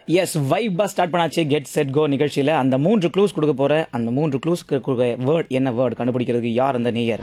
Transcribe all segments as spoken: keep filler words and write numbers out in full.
S வைபா start பண்ணாச்சு get set go நிகழ்ச்சியில் அந்த மூன்று க்ளூஸ் கொடுக்க போற அந்த மூன்று க்ளூஸ்க்கு வேர்ட் என்ன வேர்ட் கண்டுபிடிக்கிறதுக்கு யார் அந்த நேயர்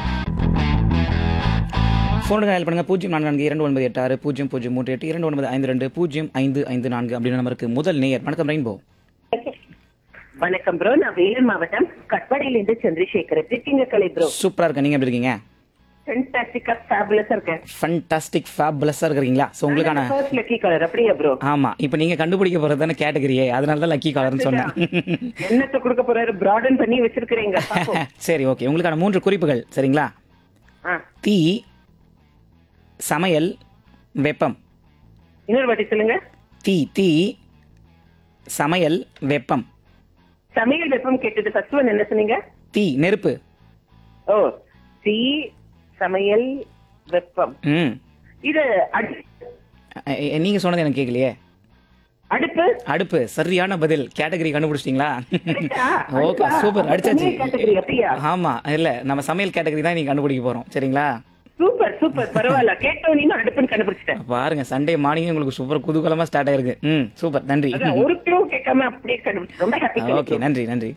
ஃபோனுக்கு டயல் பண்ணுங்க பூஜ்ஜியம் நான்கு நான்கு இரண்டு ஒன்பது எட்டு ஆறு பூஜ்ஜியம் பூஜ்ஜியம் மூன்று எட்டு இரண்டு ஒன்பது ஐந்து ரெண்டு பூஜ்ஜியம் ஐந்து ஐந்து நான்கு அப்படின்னு நம்பருக்கு முதல் நேயர். வணக்கம் ரெயின்போ. வணக்கம் ப்ரோ, நான் வேலூர் மாவட்டம் கட்பாடியிலிருந்து சந்திரசேகர். இருக்கீங்க கலை ப்ரோ? சூப்பரா இருக்கேன். நீங்க எப்படி இருக்கீங்க? ஃபேண்டாஸ்டிக்கா ஃபேபுலஸா இருக்கேன். ஃபண்டாஸ்டிக் ஃபேபுலஸா இருக்கீங்களா? ஸோ உங்களுக்கான ஃபர்ஸ்ட் லக்கி கலர் அப்படியே ப்ரோ? ஆமா, இப்போ நீங்க கண்டுபிடிக்க போறது தானே கேட்டகரியே, அதனால தான் லக்கி காலர்னு சொன்னேன். என்னத்தை கொடுக்க போறாரு? பிராடன் பண்ணி வச்சிருக்கீங்க. சரி, ஓகே. உங்களுக்கான மூன்று குறிப்புகள் சரிங்களா? தீ, சமையல், வெப்பம். இன்னொரு வாட்டி சொல்லுங்க. தீ தீ சமையல், வெப்பம். சமையல் வெப்பம் கேட்டது. ஃபர்ஸ்ட் ஒன் என்ன சொன்னீங்க? தீ நெருப்பு. ஓ, தீ சமையல் வெப்பம். ம் இது அடு- அ- எ- நீங்க சொன்னது எனக்கு கேட்கலையே. அடுப்பு. அடுப்பு சரியான பதில். கேட்டகரி கண்டுபிடிச்சிட்டீங்களா? கரெக்டா? ஓகே, அடுப்பா? சூப்பர், அடிச்சாச்சு. சமையல் category அப்படியா? ஆமா, இல்ல நம்ம சமையல் கேட்டகரி தான் நீங்க கண்டுபிடிக்க போறோம் சரிங்களா? சூப்பர் சூப்பர், பரவாயில்ல. கேட்டோம் நீங்க அடுப்புன்னு கண்டுபிடிச்சிட்டேன். பாருங்க, சண்டே மார்னிங் உங்களுக்கு சூப்பர் குதூகலமா ஸ்டார்ட் ஆயிருக்கு. ம் சூப்பர், நன்றி. அதான் ஒரு க்ளூ கேட்காம அப்படியே கண்டுபிடிச்சு ரொம்ப ஹாப்பி. ஓகே, நன்றி நன்றி.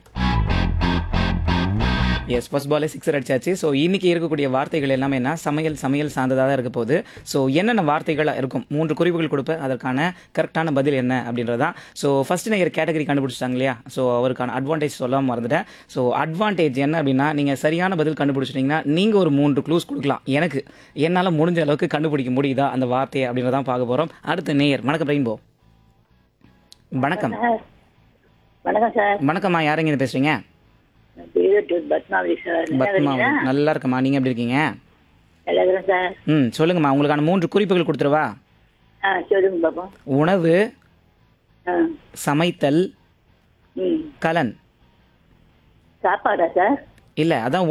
எஸ், ஃபர்ஸ்ட் பாலே சிக்ஸர் அடிச்சாச்சு. ஸோ இன்னைக்கு இருக்கக்கூடிய வார்த்தைகள் எல்லாமே என்ன, சமையல் சமையல் சார்ந்ததாக தான் இருக்க போகுது. ஸோ என்னென்ன வார்த்தைகள் இருக்கும், மூன்று குறிப்புகள் கொடுப்பேன், அதற்கான கரெக்டான பதில் என்ன அப்படின்றதான். ஸோ ஃபர்ஸ்ட் நேயர் கேட்டகரி கண்டுபிடிச்சிட்டாங்க இல்லையா? ஸோ அவருக்கான அட்வான்டேஜ் சொல்லாம மறந்துட்டேன். ஸோ அட்வான்டேஜ் என்ன அப்படின்னா, நீங்கள் சரியான பதில் கண்டுபிடிச்சிட்டிங்கன்னா நீங்கள் ஒரு மூன்று க்ளூஸ் கொடுக்கலாம். எனக்கு என்னால் முடிஞ்ச அளவுக்கு கண்டுபிடிக்க முடியுதா அந்த வார்த்தையை அப்படின்றதான் பார்க்க போகிறோம். அடுத்த நேயர். வணக்கம் ரெயின்போ. வணக்கம். வணக்கம் சார். வணக்கம்மா, யாருங்க இது பேசுறீங்க? பேரு பத்மாவதி சார். நல்லா பத்மா, இருக்கீங்களா? நல்லா இருக்கம்மா. நீங்கள் எப்படி இருக்கீங்க? நல்லா இருக்கிறேன் சார். ம் சொல்லுங்கம்மா, உங்களுக்கான மூன்று குறிப்புகள் கொடுத்துருவா. ஆ சொல்லுங்க பாப்போம். உணவு, ஆ சமைத்தல், ம் கலன். சாப்பாடா சார்? இல்லை, அதான்